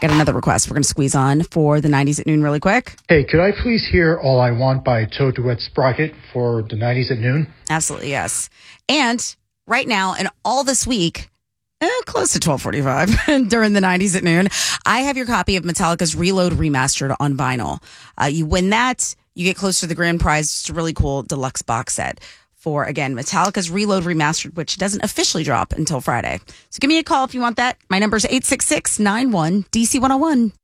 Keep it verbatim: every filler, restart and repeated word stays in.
got another request we're going to squeeze on for the nineties at noon really quick. Hey, could I please hear All I Want by Toad Duet Sprocket for the nineties at noon? Absolutely, yes. And right now and all this week, eh, close to twelve forty-five during the nineties at noon, I have your copy of Metallica's Reload Remastered on vinyl. Uh, you win that, you get close to the grand prize. It's a really cool deluxe box set for, again, Metallica's Reload Remastered, which doesn't officially drop until Friday. So give me a call if you want that. My number is eight six six, nine one, D C one oh one.